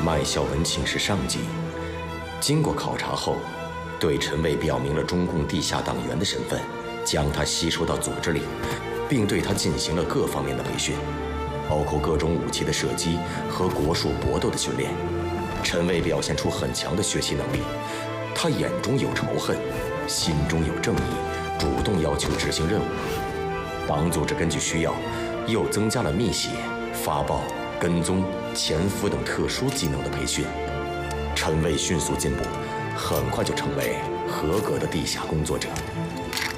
麦孝文请示上级，经过考察后，对陈卫表明了中共地下党员的身份，将他吸收到组织里，并对他进行了各方面的培训，包括各种武器的射击和国术搏斗的训练。陈卫表现出很强的学习能力，他眼中有仇恨，心中有正义，主动要求执行任务。党组织根据需要，又增加了密写、发报、跟踪、潜伏等特殊技能的培训。陈卫迅速进步，很快就成为合格的地下工作者。